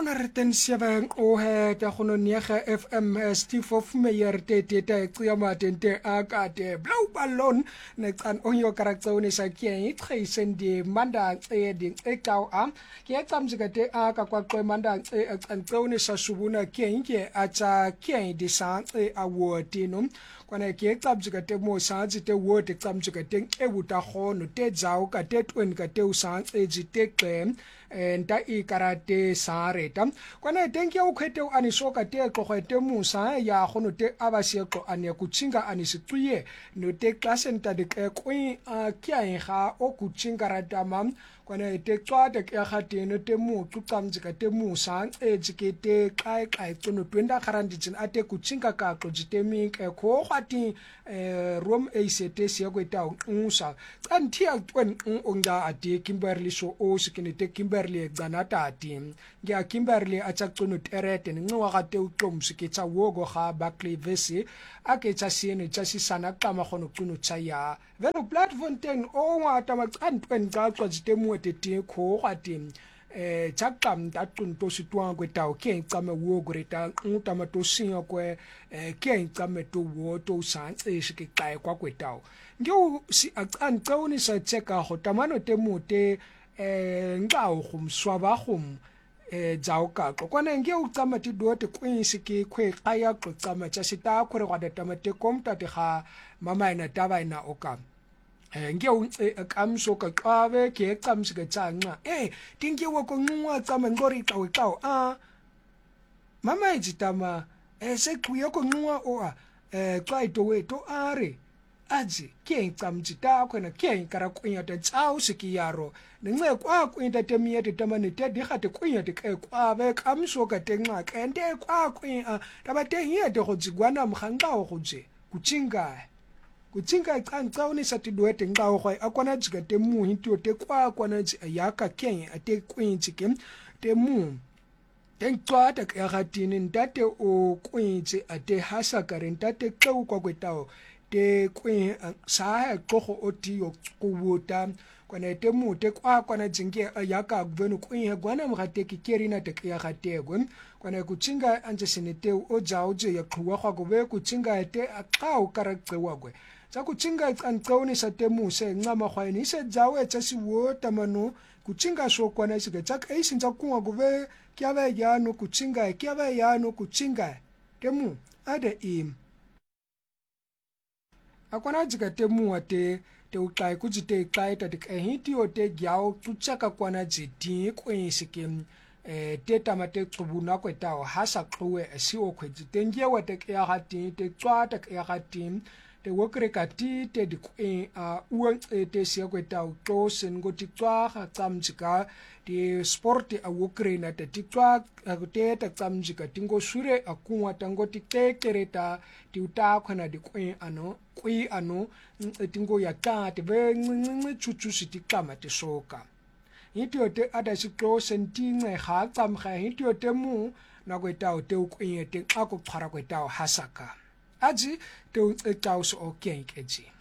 107 he ta gono nega FM Steve of Meyer te tsia matente akate blue ballon ne tsan onyo karaktsone sa ke itsheisen di manda tse di ekau am ke tsamjika te aka kwa kwe manda tse tsantsone sa subuna ke acha ke di sa tse awotino kwana ke tsamjika te mo sa te wote tsamjika te ebuta gono te dzao ka te twen ka te usa tse jite nta ikarate sareta kwana tenke ukhete anisoka te qokhete musa ya khono te abasieko ane kuchinga anisituye no te klasenta de kwi kya ga okuchinga ratama kwana te tswade ke khate no te mu tsamjika te musa ejikete kai tsono 20 kharandijin ate kuchinga ka qojitemi ke kho khati rom asete siyakweta unsa tsanthia twen onga ate Kimberley so o sikene te Kimberley ganata ati ngia Kimberley achaqunu terete ngiwa gate uqomsike tsa wogo ga Barkley Vesi ake tsa sene tsa sisana qama khono qunu tsaya velo platform 10 o ngata maqantwen ga tswajite muete te kho gati chaqam taqunto sitwa kwetao ke qame wogo reta ngutama to sinyo kwe ke qame to woto santse shike qae kwa kwetao ngiu si aqantoni sa cheka ho tamano te mute ngawo khumswaba khum dzao ka kwana nge uqama ti dote kwinsi ke khwe qaya qoqama tsa sita khore kwa datamate komta te ga mama ina taba ina oka nge unce kamso ka qabe ke qamsike tsanqa tingiwe ko nqwa qama ngori qawe mama ejitama seqhuye ko nqwa o qaito weto are aji ke qamjita khona ke kara kunya ta tsao sikiyaro nengwe kwa kwinta temie te tamane te digate kunya te kwabe kamso ka tenqa kende kwa kunya taba te hiete go tsigwana mkhanga go tse kuchinga qanqauni sa tidwete ngawo khwa akwana jigate mu hinto te kwana yaka ke ate kwinti ke te mu tenqwata ka gatini ntate o kwinti ate hasa karen tate qeu kwa kwetao te kwi sa qogo otio kuwota kwana te mu te kwana jinge yaka gvenu kwi gwana mgate ke kerina te ya gategwe kwana kuchinga anje sinete o jauje ya qhuwa kwa gobe kuchinga te aqao karaqewagwe tsa kuchinga qanqauni sa te mu se ngama khwaini se jawe tsa siwota mano kuchinga so kwana sike tsa ka isinza kuwa gobe kyabe yano kuchinga kyabe yano kuchinga te mu ade akwana jika te mu ate te uqai kujite iqai ta de hiti o te gyao tsuchaka kwana jiti kwinsike te tamate qubuna kwetao hasa qwe si o khwejite ngewa te ya gati te tswata ya gati te wokreka ti te di uang te sia kwetao to sen go ti tswa ga tsamjika di sport a wokrena te ti tswa te ta tsamjika tingo sure akungwa tango ti tekereta ti uta khona di kwi ano tingo ya ka te ve chuchu siti kama te soka hitio te ada siklo sentinge ga tsamga hitio te mu na kwetao te ukwi te ako phara kwetao hasaka aji te tao so kenkeji